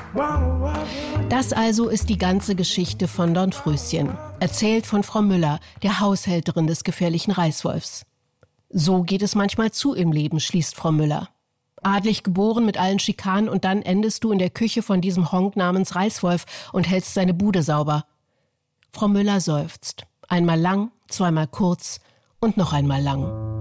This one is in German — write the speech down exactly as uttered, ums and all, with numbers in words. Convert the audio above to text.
Das also ist die ganze Geschichte von Dornröschen, erzählt von Frau Müller, der Haushälterin des gefährlichen Reißwolfs. So geht es manchmal zu im Leben, schließt Frau Müller. Adlig geboren mit allen Schikanen und dann endest du in der Küche von diesem Honk namens Reißwolf und hältst seine Bude sauber. Frau Müller seufzt. Einmal lang, zweimal kurz und noch einmal lang.